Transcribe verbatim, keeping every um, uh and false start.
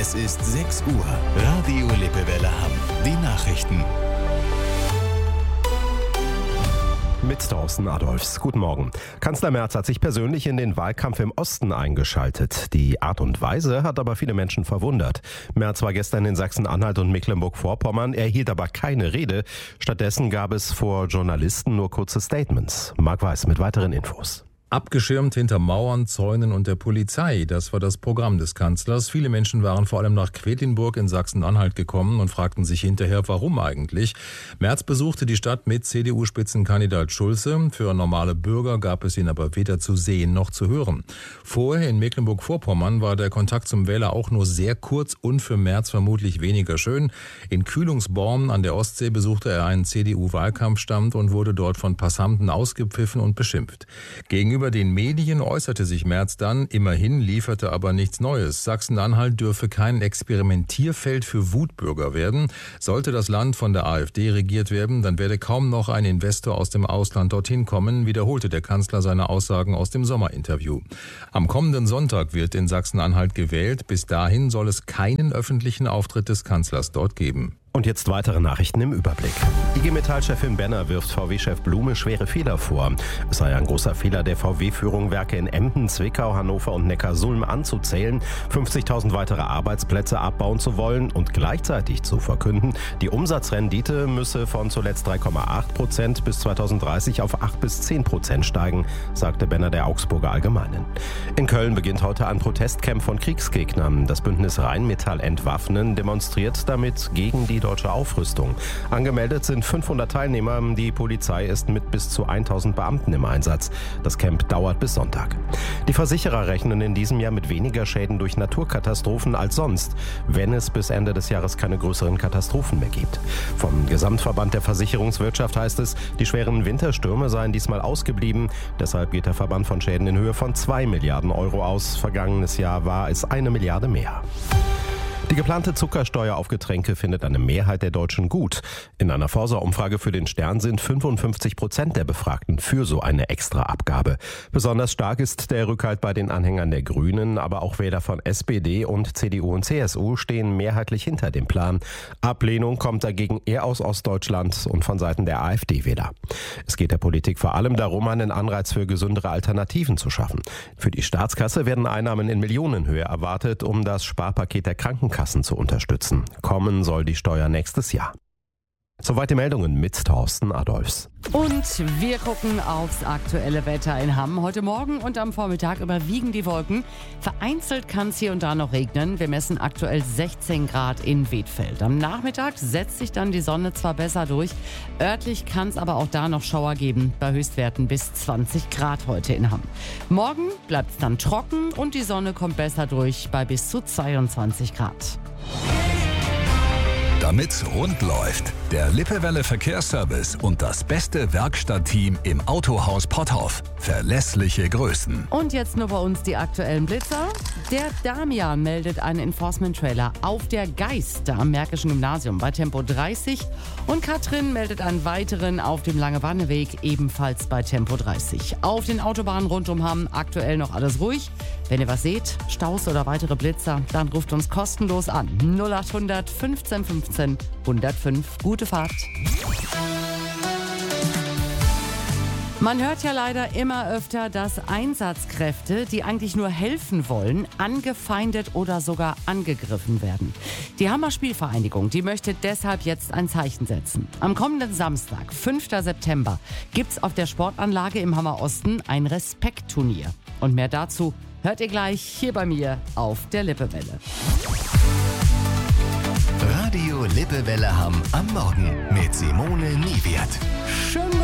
Es ist sechs Uhr. Radio Lippewelle Hamm. Die Nachrichten. Mit Thorsten Adolfs. Guten Morgen. Kanzler Merz hat sich persönlich in den Wahlkampf im Osten eingeschaltet. Die Art und Weise hat aber viele Menschen verwundert. Merz war gestern in Sachsen-Anhalt und Mecklenburg-Vorpommern, er hielt aber keine Rede. Stattdessen gab es vor Journalisten nur kurze Statements. Marc Weiß mit weiteren Infos. Abgeschirmt hinter Mauern, Zäunen und der Polizei, das war das Programm des Kanzlers. Viele Menschen waren vor allem nach Quedlinburg in Sachsen-Anhalt gekommen und fragten sich hinterher, warum eigentlich. Merz besuchte die Stadt mit C D U-Spitzenkandidat Schulze. Für normale Bürger gab es ihn aber weder zu sehen noch zu hören. Vorher in Mecklenburg-Vorpommern war der Kontakt zum Wähler auch nur sehr kurz und für Merz vermutlich weniger schön. In Kühlungsborn an der Ostsee besuchte er einen C D U-Wahlkampfstand und wurde dort von Passanten ausgepfiffen und beschimpft. Gegenüber den Medien äußerte sich Merz dann, immerhin lieferte aber nichts Neues. Sachsen-Anhalt dürfe kein Experimentierfeld für Wutbürger werden. Sollte das Land von der AfD regiert werden, dann werde kaum noch ein Investor aus dem Ausland dorthin kommen, wiederholte der Kanzler seine Aussagen aus dem Sommerinterview. Am kommenden Sonntag wird in Sachsen-Anhalt gewählt. Bis dahin soll es keinen öffentlichen Auftritt des Kanzlers dort geben. Und jetzt weitere Nachrichten im Überblick. I G Metall-Chefin Benner wirft V W-Chef Blume schwere Fehler vor. Es sei ein großer Fehler der V W-Führung, Werke in Emden, Zwickau, Hannover und Neckarsulm anzuzählen, fünfzigtausend weitere Arbeitsplätze abbauen zu wollen und gleichzeitig zu verkünden, die Umsatzrendite müsse von zuletzt drei Komma acht Prozent bis zweitausenddreißig auf acht bis zehn Prozent steigen, sagte Benner der Augsburger Allgemeinen. In Köln beginnt heute ein Protestcamp von Kriegsgegnern. Das Bündnis Rheinmetall Entwaffnen demonstriert damit gegen die deutsche Aufrüstung. Angemeldet sind fünfhundert Teilnehmer. Die Polizei ist mit bis zu tausend Beamten im Einsatz. Das Camp dauert bis Sonntag. Die Versicherer rechnen in diesem Jahr mit weniger Schäden durch Naturkatastrophen als sonst, wenn es bis Ende des Jahres keine größeren Katastrophen mehr gibt. Vom Gesamtverband der Versicherungswirtschaft heißt es, die schweren Winterstürme seien diesmal ausgeblieben. Deshalb geht der Verband von Schäden in Höhe von zwei Milliarden Euro aus. Vergangenes Jahr war es eine Milliarde mehr. Die geplante Zuckersteuer auf Getränke findet eine Mehrheit der Deutschen gut. In einer Forsa-Umfrage für den Stern sind fünfundfünfzig Prozent der Befragten für so eine Extraabgabe. Besonders stark ist der Rückhalt bei den Anhängern der Grünen, aber auch Wähler von S P D und C D U und C S U stehen mehrheitlich hinter dem Plan. Ablehnung kommt dagegen eher aus Ostdeutschland und von Seiten der AfD-Wähler. Es geht der Politik vor allem darum, einen Anreiz für gesündere Alternativen zu schaffen. Für die Staatskasse werden Einnahmen in Millionenhöhe erwartet, um das Sparpaket der Krankenkassen zu unterstützen. Kommen soll die Steuer nächstes Jahr. Soweit die Meldungen mit Thorsten Adolfs. Und wir gucken aufs aktuelle Wetter in Hamm. Heute Morgen und am Vormittag überwiegen die Wolken. Vereinzelt kann es hier und da noch regnen. Wir messen aktuell sechzehn Grad in Wedfeld. Am Nachmittag setzt sich dann die Sonne zwar besser durch. Örtlich kann es aber auch da noch Schauer geben. Bei Höchstwerten bis zwanzig Grad heute in Hamm. Morgen bleibt es dann trocken und die Sonne kommt besser durch bei bis zu zweiundzwanzig Grad. Damit's rund läuft, der Lippewelle Verkehrsservice und das beste Werkstattteam im Autohaus Potthoff. Verlässliche Größen. Und jetzt nur bei uns die aktuellen Blitzer. Der Damian meldet einen Enforcement-Trailer auf der Geist am Märkischen Gymnasium bei Tempo dreißig. Und Katrin meldet einen weiteren auf dem Lange-Wanne-Weg, ebenfalls bei Tempo dreißig. Auf den Autobahnen rund um Hamm aktuell noch alles ruhig. Wenn ihr was seht, Staus oder weitere Blitzer, dann ruft uns kostenlos an. null acht hundert fünfzehn fünfzehn hundertfünf. Gute Fahrt. Man hört ja leider immer öfter, dass Einsatzkräfte, die eigentlich nur helfen wollen, angefeindet oder sogar angegriffen werden. Die Hammer Spielvereinigung, die möchte deshalb jetzt ein Zeichen setzen. Am kommenden Samstag, fünften September, gibt's auf der Sportanlage im Hammer Osten ein Respektturnier. Und mehr dazu hört ihr gleich hier bei mir auf der Lippewelle. Radio Lippewelle Hamm am Morgen mit Simone Niewert. Schön